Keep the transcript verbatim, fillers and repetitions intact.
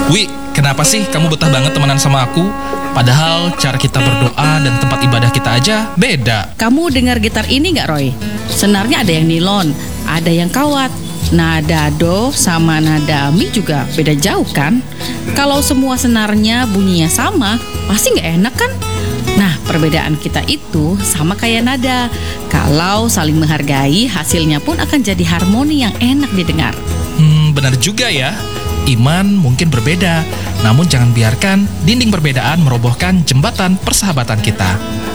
Wi, kenapa sih kamu betah banget temenan sama aku? Padahal cara kita berdoa dan tempat ibadah kita aja beda. Kamu dengar gitar ini nggak, Roy? Senarnya ada yang nilon, ada yang kawat. Nada do sama nada mi juga beda jauh kan? Kalau semua senarnya bunyinya sama, pasti nggak enak kan? Nah, perbedaan kita itu sama kayak nada. Kalau saling menghargai, hasilnya pun akan jadi harmoni yang enak didengar. Hmm, benar juga ya. Iman mungkin berbeda, namun jangan biarkan dinding perbedaan merobohkan jembatan persahabatan kita.